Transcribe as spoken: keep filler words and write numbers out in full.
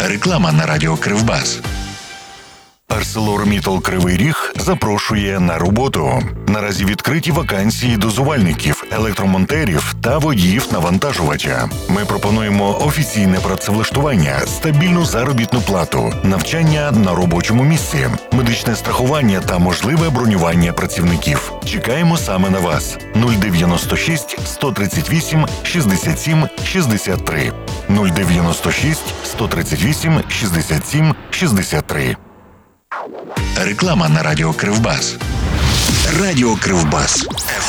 Реклама на радіо Кривбас. ArcelorMittal Кривий Ріг запрошує на роботу. Наразі відкриті вакансії дозувальників, електромонтерів та водіїв навантажувача. Ми пропонуємо офіційне працевлаштування, стабільну заробітну плату, навчання на робочому місці, медичне страхування та можливе бронювання працівників. Чекаємо саме на вас. нуль дев'яносто шість сто тридцять вісім шістдесят сім шістдесят три. нуль дев'яносто шість сто тридцять вісім шістдесят сім шістдесят три. Реклама на радіо Кривбас. Радіо Кривбас.